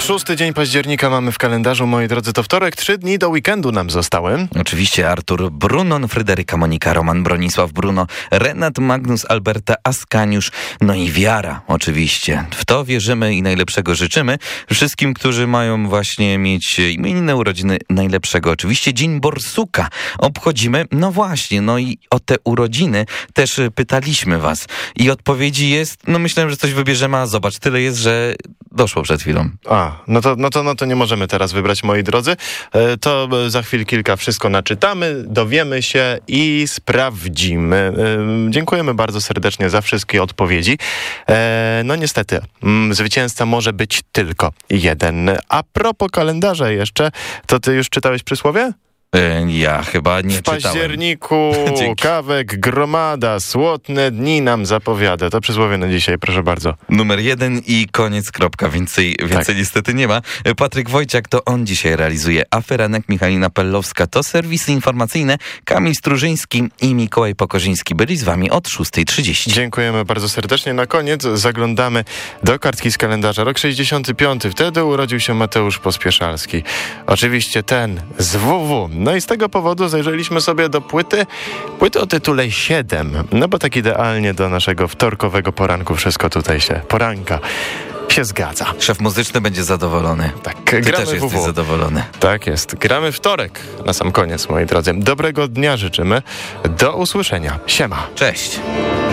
6 dzień października mamy w kalendarzu, moi drodzy, to wtorek, 3 dni do weekendu nam zostały. Oczywiście Artur Brunon, Fryderyka Monika, Roman Bronisław Bruno, Renat Magnus, Alberta Askaniusz, no i wiara oczywiście. W to wierzymy i najlepszego życzymy wszystkim, którzy mają właśnie mieć imienine urodziny, najlepszego. Oczywiście Dzień Borsuka obchodzimy, no właśnie, no i o te urodziny też pytaliśmy was i odpowiedzi jest, no myślałem, że coś wybierzemy, a zobacz, tyle jest, że doszło przed chwilą. No to nie możemy teraz wybrać, moi drodzy. To za chwil kilka wszystko naczytamy, dowiemy się i sprawdzimy. Dziękujemy bardzo serdecznie za wszystkie odpowiedzi. No niestety, zwycięzca może być tylko jeden. A propos kalendarza jeszcze, to ty już czytałeś przysłowie? Ja chyba nie czytałem. W październiku kawek gromada, słodne dni nam zapowiada. To przysłowie na dzisiaj, proszę bardzo. Numer 1 i koniec, kropka. Więcej niestety nie ma. Patryk Wojciak, to on dzisiaj realizuje Aferanek, Michalina Pellowska to serwisy informacyjne, Kamil Strużyński i Mikołaj Pokorzyński byli z wami od 6:30. Dziękujemy bardzo serdecznie. Na koniec zaglądamy do kartki z kalendarza. Rok 65. Wtedy urodził się Mateusz Pospieszalski. Oczywiście ten z WW. No i z tego powodu zajrzeliśmy sobie do płyty o tytule 7. No bo tak idealnie do naszego wtorkowego poranku wszystko tutaj się zgadza. Szef muzyczny będzie zadowolony. Tak, Ty gramy też jesteś WW. zadowolony. Tak jest. Gramy wtorek na sam koniec, moi drodzy. Dobrego dnia życzymy. Do usłyszenia. Siema. Cześć.